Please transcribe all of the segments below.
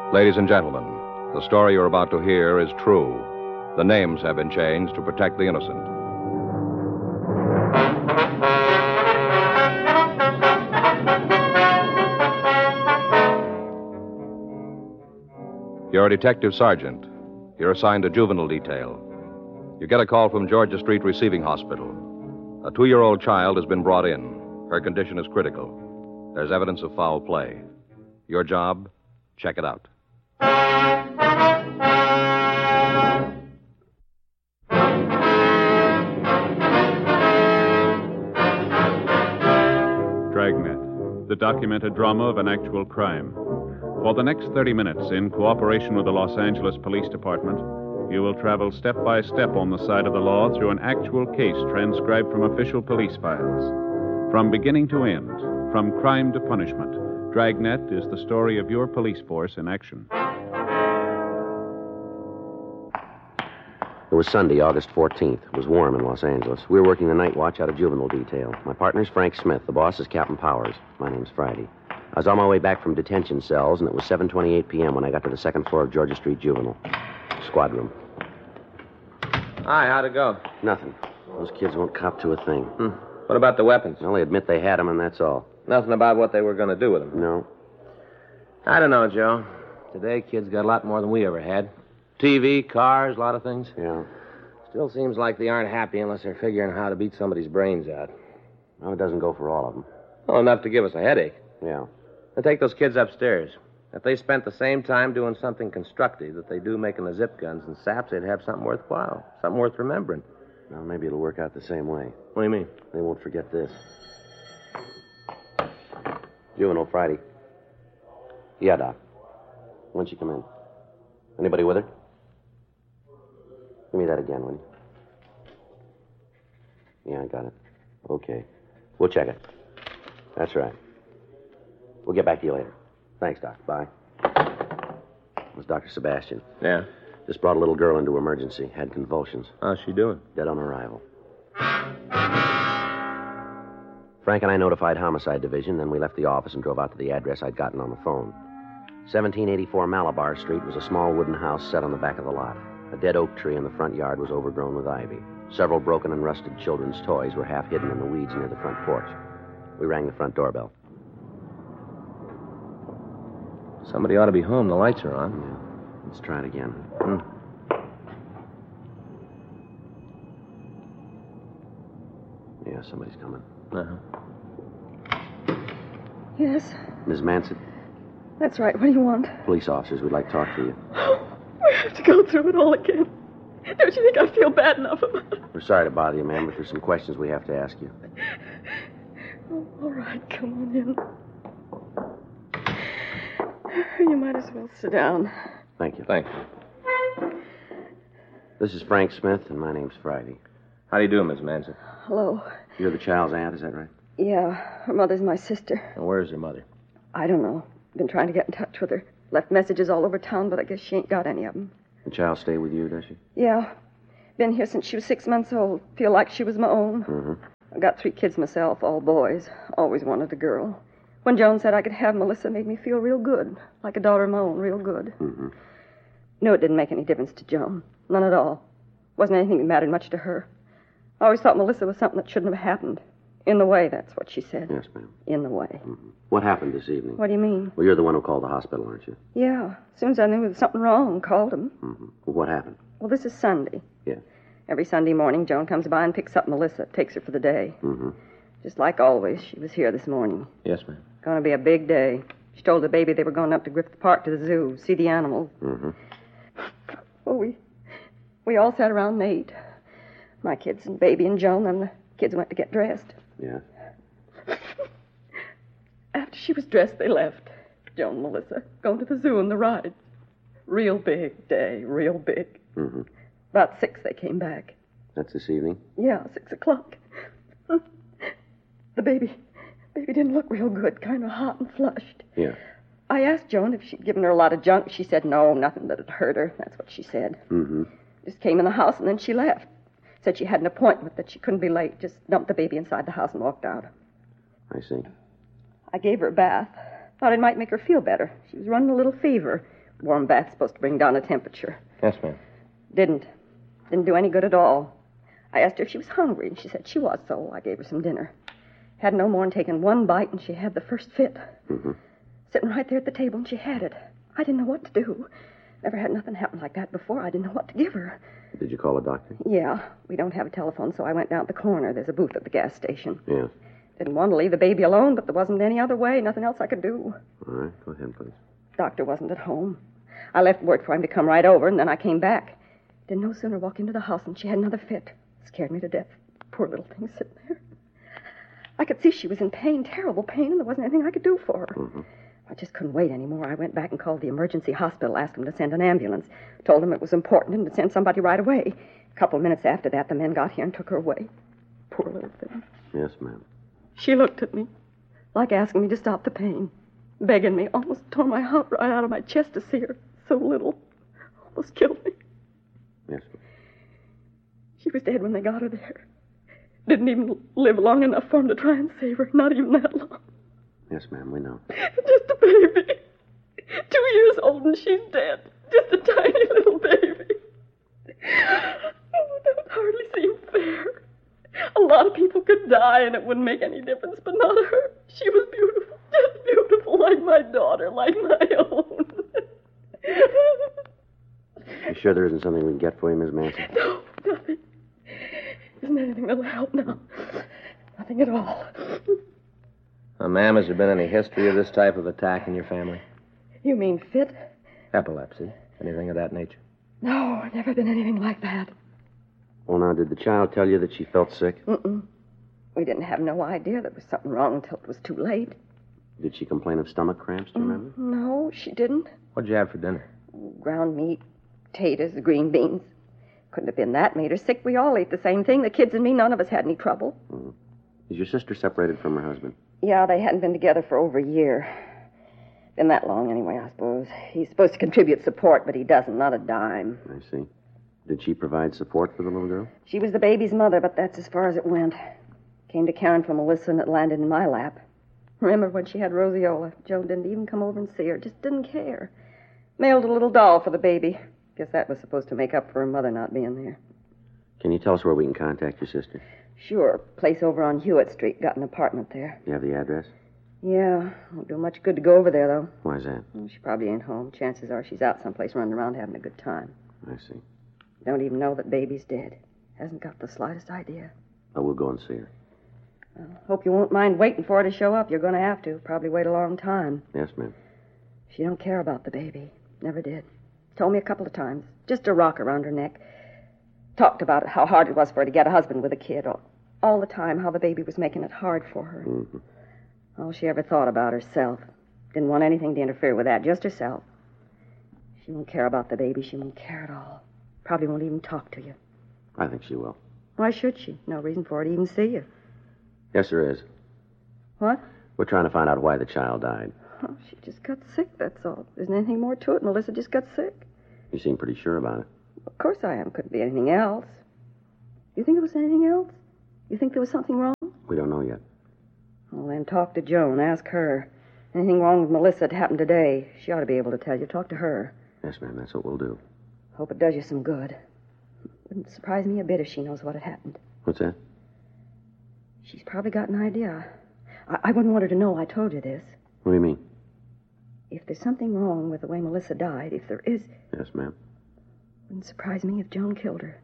Ladies and gentlemen, the story you're about to hear is true. The names have been changed to protect the innocent. You're a detective sergeant. You're assigned to juvenile detail. You get a call from Georgia Street Receiving Hospital. A 2-year-old child has been brought in. Her condition is critical. There's evidence of foul play. Your job? Check it out. Dragnet, the documented drama of an actual crime. For the next 30 minutes, in cooperation with the Los Angeles Police Department, you will travel step by step on the side of the law through an actual case transcribed from official police files. From beginning to end, from crime to punishment, Dragnet is the story of your police force in action. It was Sunday, August 14th. It was warm in Los Angeles. We were working the night watch out of juvenile detail. My partner's Frank Smith. The boss is Captain Powers. My name's Friday. I was on my way back from detention cells, and it was 7:28 p.m. when I got to the second floor of Georgia Street Juvenile. Squad room. Hi, how'd it go? Nothing. Those kids won't cop to a thing. What about the weapons? Well, they admit they had them, and that's all. Nothing about what they were going to do with them. No. I don't know, Joe. Today, kids got a lot more than we ever had. TV, cars, a lot of things. Yeah. Still seems like they aren't happy unless they're figuring how to beat somebody's brains out. Well, it doesn't go for all of them. Well, enough to give us a headache. Yeah. Now take those kids upstairs. If they spent the same time doing something constructive that they do making the zip guns and saps, they'd have something worthwhile, something worth remembering. Well, maybe it'll work out the same way. What do you mean? They won't forget this. Juvenile, Friday. Yeah, Doc. When'd she come in? Anybody with her? Give me that again, will you? Yeah, I got it. Okay. We'll check it. That's right. We'll get back to you later. Thanks, Doc. Bye. It was Dr. Sebastian. Yeah? Just brought a little girl into emergency. Had convulsions. How's she doing? Dead on arrival. Frank and I notified Homicide Division, then we left the office and drove out to the address I'd gotten on the phone. 1784 Malabar Street was a small wooden house set on the back of the lot. A dead oak tree in the front yard was overgrown with ivy. Several broken and rusted children's toys were half hidden in the weeds near the front porch. We rang the front doorbell. Somebody ought to be home. The lights are on. Yeah. Let's try it again. Yeah, somebody's coming. Uh-huh. Yes, Ms. Manson, that's right. What do you want? police officers, we'd like to talk to you. We have to go through it all again. Don't you think I feel bad enough about it? We're sorry to bother you, ma'am, but there's some questions we have to ask you. Oh, all right, come on in. You might as well sit down. Thank you. Thank you. This is Frank Smith, and my name's Friday. How do you do, Miss Manson? Hello. You're the child's aunt, is that right? Yeah, her mother's my sister. And where's her mother? I don't know. Been trying to get in touch with her. Left messages all over town, but I guess she ain't got any of them. The child stay with you, does she? Yeah. Been here since she was 6 months old. Feel like she was my own. Mm-hmm. I got 3 kids myself, all boys. Always wanted a girl. When Joan said I could have Melissa, made me feel real good. Like a daughter of my own, real good. Mm-hmm. Knew it didn't make any difference to Joan. None at all. Wasn't anything that mattered much to her. I always thought Melissa was something that shouldn't have happened. In the way, that's what she said. Yes, ma'am. In the way. Mm-hmm. What happened this evening? What do you mean? Well, you're the one who called the hospital, aren't you? Yeah. As soon as I knew there was something wrong, called him. Mm-hmm. Well, what happened? Well, this is Sunday. Yeah. Every Sunday morning, Joan comes by and picks up Melissa, takes her for the day. Mm-hmm. Just like always, she was here this morning. Yes, ma'am. Going to be a big day. She told the baby they were going up to Griffith Park to the zoo, see the animals. Mm-hmm. Well, we all sat around and ate. My kids and baby and Joan, and the kids went to get dressed. Yeah. After she was dressed, they left. Joan and Melissa, going to the zoo and the rides. Real big day, real big. Mm-hmm. About 6, they came back. That's this evening? Yeah, 6 o'clock. The baby didn't look real good, kind of hot and flushed. Yeah. I asked Joan if she'd given her a lot of junk. She said no, nothing that'd hurt her. That's what she said. Mm-hmm. Just came in the house and then she left. Said she had an appointment, that she couldn't be late. Just dumped the baby inside the house and walked out. I see. I gave her a bath. Thought it might make her feel better. She was running a little fever. Warm bath's supposed to bring down the temperature. Yes, ma'am. Didn't do any good at all. I asked her if she was hungry, and she said she was, so I gave her some dinner. Had no more than taken one bite, and she had the first fit. Mm-hmm. Sitting right there at the table, and she had it. I didn't know what to do. Never had nothing happen like that before. I didn't know what to give her. Did you call a doctor? Yeah, we don't have a telephone, so I went down to the corner. There's a booth at the gas station. Yeah. Didn't want to leave the baby alone, but there wasn't any other way. Nothing else I could do. All right, go ahead, please. Doctor wasn't at home. I left word for him to come right over, and then I came back. Didn't no sooner walk into the house than she had another fit. Scared me to death. Poor little thing sitting there. I could see she was in pain, terrible pain, and there wasn't anything I could do for her. Mm-hmm. I just couldn't wait anymore. I went back and called the emergency hospital, asked them to send an ambulance. Told them it was important and to send somebody right away. A couple of minutes after that, the men got here and took her away. Poor little thing. Yes, ma'am. She looked at me, like asking me to stop the pain, begging me, almost tore my heart right out of my chest to see her. So little. Almost killed me. Yes, ma'am. She was dead when they got her there. Didn't even live long enough for them to try and save her. Not even that long. Yes, ma'am, we know. Just a baby. 2 years old and she's dead. Just a tiny little baby. Oh, that would hardly seem fair. A lot of people could die and it wouldn't make any difference, but not her. She was beautiful. Just beautiful, like my daughter, like my own. You sure there isn't something we can get for you, Miss Manson? No, nothing. Isn't anything that'll help now. Nothing at all. Ma'am, has there been any history of this type of attack in your family? You mean fit? Epilepsy? Anything of that nature? No, never been anything like that. Well, now, did the child tell you that she felt sick? Mm-mm. We didn't have no idea there was something wrong until it was too late. Did she complain of stomach cramps, do you remember? No, she didn't. What'd you have for dinner? Ground meat, potatoes, green beans. Couldn't have been that made her sick. We all ate the same thing. The kids and me, none of us had any trouble. Mm. Is your sister separated from her husband? Yeah, they hadn't been together for over a year. Been that long anyway, I suppose. He's supposed to contribute support, but he doesn't, not a dime. I see. Did she provide support for the little girl? She was the baby's mother, but that's as far as it went. Came to caring for Melissa and it landed in my lap. Remember when she had roseola? Joan didn't even come over and see her, just didn't care. Mailed a little doll for the baby. Guess that was supposed to make up for her mother not being there. Can you tell us where we can contact your sister? Sure. Place over on Hewitt Street. Got an apartment there. You have the address? Yeah. Won't do much good to go over there, though. Why's that? Well, she probably ain't home. Chances are she's out someplace running around having a good time. I see. Don't even know that baby's dead. Hasn't got the slightest idea. Oh, we'll go and see her. Hope you won't mind waiting for her to show up. You're going to have to. Probably wait a long time. Yes, ma'am. She don't care about the baby. Never did. Told me a couple of times. Just a rock around her neck. Talked about how hard it was for her to get a husband with a kid. All the time, how the baby was making it hard for her. Mm-hmm. All she ever thought about herself. Didn't want anything to interfere with that, just herself. She won't care about the baby. She won't care at all. Probably won't even talk to you. I think she will. Why should she? No reason for her to even see you. Yes, there is. What? We're trying to find out why the child died. Oh, she just got sick, that's all. There isn't anything more to it. Melissa just got sick. You seem pretty sure about it. Of course I am. Couldn't be anything else. You think it was anything else? You think there was something wrong? We don't know yet. Well, then talk to Joan. Ask her. Anything wrong with Melissa that happened today? She ought to be able to tell you. Talk to her. Yes, ma'am, that's what we'll do. Hope it does you some good. Wouldn't surprise me a bit if she knows what had happened. What's that? She's probably got an idea. I wouldn't want her to know I told you this. What do you mean? If there's something wrong with the way Melissa died, if there is, Yes, ma'am. wouldn't surprise me if Joan killed her.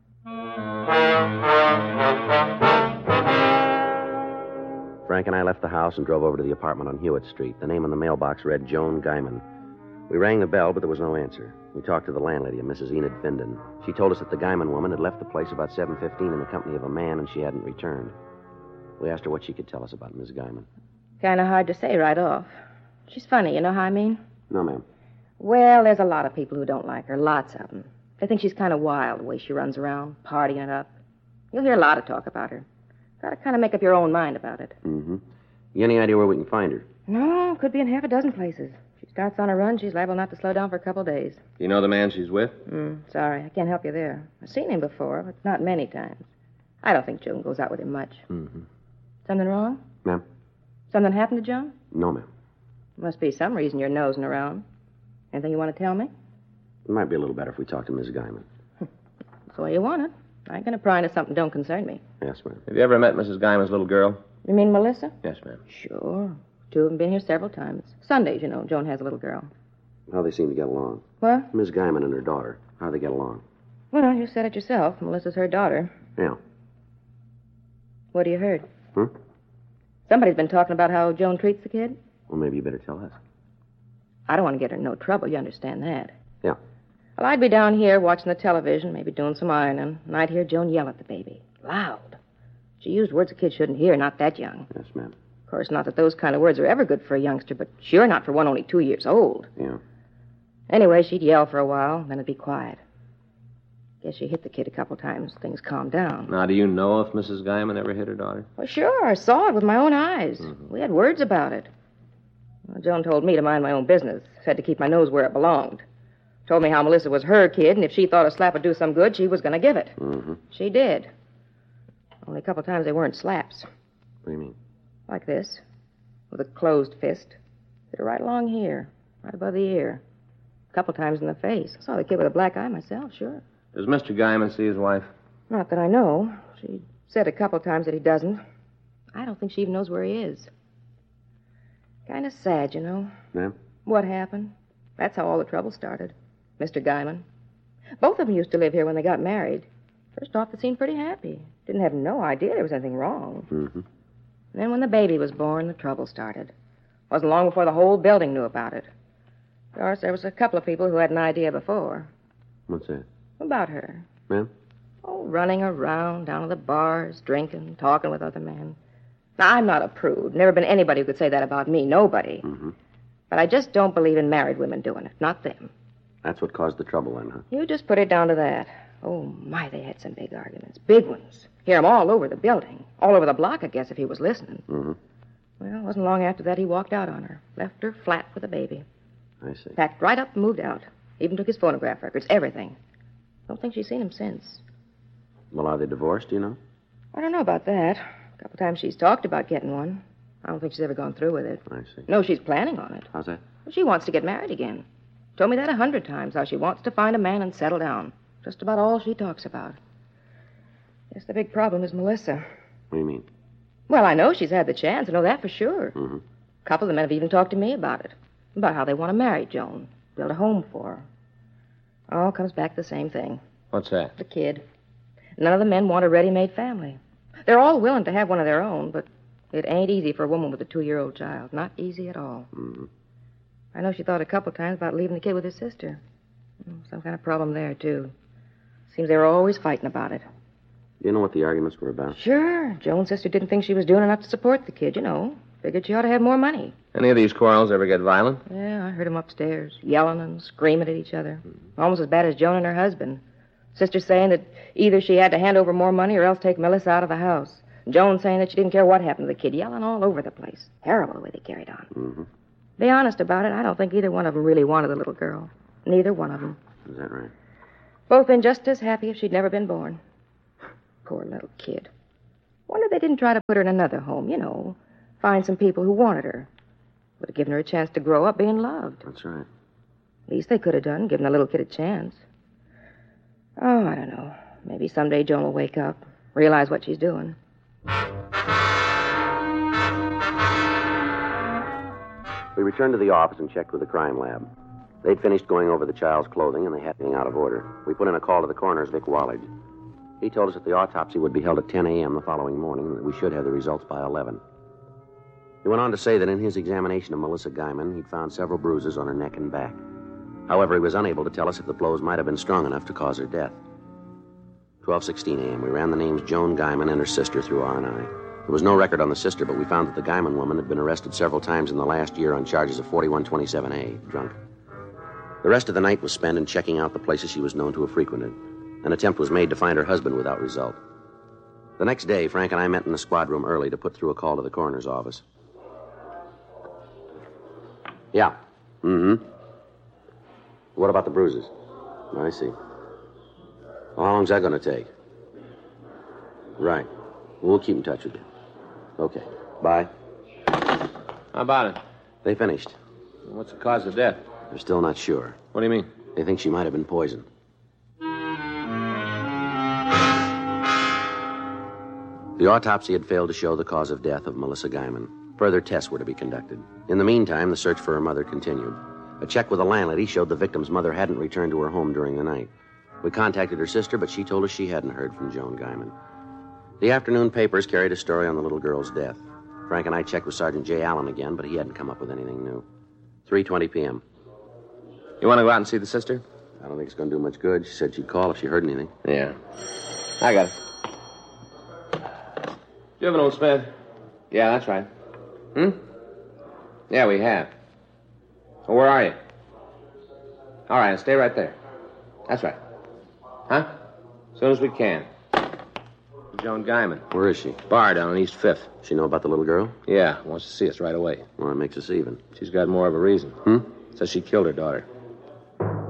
Frank and I left the house and drove over to the apartment on Hewitt Street. The name on the mailbox read Joan Guyman. We rang the bell, but there was no answer. We talked to the landlady, a Mrs. Enid Finden. She told us that the Guyman woman had left the place about 7:15 in the company of a man, and she hadn't returned. We asked her what she could tell us about Miss Guyman. Kind of hard to say right off. She's funny, you know how I mean? No, ma'am. Well, there's a lot of people who don't like her, lots of them. They think she's kind of wild, the way she runs around, partying it up. You'll hear a lot of talk about her. Got to kind of make up your own mind about it. Mm-hmm. You any idea where we can find her? No, could be in half a dozen places. If she starts on a run, she's liable not to slow down for a couple of days. You know the man she's with? Sorry, I can't help you there. I've seen him before, but not many times. I don't think Joan goes out with him much. Mm-hmm. Something wrong? Ma'am? Something happened to Joan? No, ma'am. Must be some reason you're nosing around. Anything you want to tell me? It might be a little better if we talk to Miss Guyman. That's the way you want it. I ain't going to pry into something that don't concern me. Yes, ma'am. Have you ever met Mrs. Guyman's little girl? You mean Melissa? Yes, ma'am. Sure. Two of them been here several times. Sundays, you know, Joan has a little girl. How they seem to get along. What? Miss Guyman and her daughter. How they get along. Well, you said it yourself. Melissa's her daughter. Yeah. What have you heard? Huh? Somebody's been talking about how Joan treats the kid. Well, maybe you better tell us. I don't want to get her in no trouble. You understand that? Yeah. Well, I'd be down here watching the television, maybe doing some ironing, and I'd hear Joan yell at the baby. Loud. She used words a kid shouldn't hear, not that young. Yes, ma'am. Of course, not that those kind of words are ever good for a youngster, but sure not for one only 2 years old. Yeah. Anyway, she'd yell for a while, then it'd be quiet. Guess she hit the kid a couple times. Things calmed down. Now, do you know if Mrs. Guyman ever hit her daughter? Well, sure. I saw it with my own eyes. We had words about it. Well, Joan told me to mind my own business. Said to keep my nose where it belonged. Told me how Melissa was her kid, and if she thought a slap would do some good, she was going to give it. Mm-hmm. She did. Only a couple times they weren't slaps. What do you mean? Like this. With a closed fist. Hit her right along here. Right above the ear. A couple times in the face. I saw the kid with a black eye myself, sure. Does Mr. Guyman see his wife? Not that I know. She said a couple times that he doesn't. I don't think she even knows where he is. Kind of sad, you know. Ma'am? What happened? That's how all the trouble started. Mr. Guyman. Both of them used to live here when they got married. First off, they seemed pretty happy. Didn't have no idea there was anything wrong. Mm-hmm. And then when the baby was born, the trouble started. Wasn't long before the whole building knew about it. Of course, there was a couple of people who had an idea before. What's that? About her. Ma'am? Oh, running around, down to the bars, drinking, talking with other men. Now, I'm not a prude. Never been anybody who could say that about me. Nobody. Mm-hmm. But I just don't believe in married women doing it. Not them. That's what caused the trouble then, huh? You just put it down to that. Oh, my, they had some big arguments. Big ones. Hear 'em all over the building. All over the block, I guess, if he was listening. Mm-hmm. Well, it wasn't long after that he walked out on her. Left her flat with a baby. I see. Packed right up and moved out. Even took his phonograph records, everything. Don't think she's seen him since. Well, are they divorced, do you know? I don't know about that. A couple times she's talked about getting one. I don't think she's ever gone through with it. I see. No, she's planning on it. How's that? She wants to get married again. Told me that 100 times, how she wants to find a man and settle down. Just about all she talks about. Guess the big problem is Melissa. What do you mean? Well, I know she's had the chance. I know that for sure. Mm-hmm. A couple of the men have even talked to me about it. About how they want to marry Joan. Build a home for her. All comes back to the same thing. What's that? The kid. None of the men want a ready-made family. They're all willing to have one of their own, but it ain't easy for a woman with a 2-year-old child. Not easy at all. Mm-hmm. I know she thought a couple times about leaving the kid with his sister. Some kind of problem there, too. Seems they were always fighting about it. Do you know what the arguments were about? Sure. Joan's sister didn't think she was doing enough to support the kid, you know. Figured she ought to have more money. Any of these quarrels ever get violent? Yeah, I heard them upstairs, yelling and screaming at each other. Almost as bad as Joan and her husband. Sister saying that either she had to hand over more money or else take Melissa out of the house. Joan saying that she didn't care what happened to the kid, yelling all over the place. Terrible the way they carried on. Mm-hmm. Be honest about it, I don't think either one of them really wanted the little girl. Neither one of them. Is that right? Both been just as happy if she'd never been born. Poor little kid. Wonder they didn't try to put her in another home, you know. Find some people who wanted her. Would have given her a chance to grow up being loved. That's right. Least they could have done, given the little kid a chance. Oh, I don't know. Maybe someday Joan will wake up, realize what she's doing. We returned to the office and checked with the crime lab. They'd finished going over the child's clothing, and they had everything out of order. We put in a call to the coroner's, Vic Wallage. He told us that the autopsy would be held at 10 a.m. the following morning, and that we should have the results by 11. He went on to say that in his examination of Melissa Guyman, he'd found several bruises on her neck and back. However, he was unable to tell us if the blows might have been strong enough to cause her death. 12:16 a.m. We ran the names Joan Guyman and her sister through R&I. There was no record on the sister, but we found that the Guyman woman had been arrested several times in the last year on charges of 4127A, drunk. The rest of the night was spent in checking out the places she was known to have frequented. An attempt was made to find her husband without result. The next day, Frank and I met in the squad room early to put through a call to the coroner's office. Yeah. Mm-hmm. What about the bruises? I see. Well, how long's that going to take? Right. We'll keep in touch with you. Okay. Bye. How about it? They finished. What's the cause of death? They're still not sure. What do you mean? They think she might have been poisoned. The autopsy had failed to show the cause of death of Melissa Guyman. Further tests were to be conducted. In the meantime, the search for her mother continued. A check with the landlady showed the victim's mother hadn't returned to her home during the night. We contacted her sister, but she told us she hadn't heard from Joan Guyman. The afternoon papers carried a story on the little girl's death. Frank and I checked with Sergeant J. Allen again, but he hadn't come up with anything new. 3:20 p.m. You want to go out and see the sister? I don't think it's going to do much good. She said she'd call if she heard anything. Yeah. I got it. Juvenile, Smith. Yeah, that's right. Yeah, we have. Well, where are you? All right, stay right there. That's right. Huh? As soon as we can. Joan Guyman. Where is she? Bar down on East 5th. She know about the little girl? Yeah, wants to see us right away. Well, that makes us even. She's got more of a reason. Says she killed her daughter.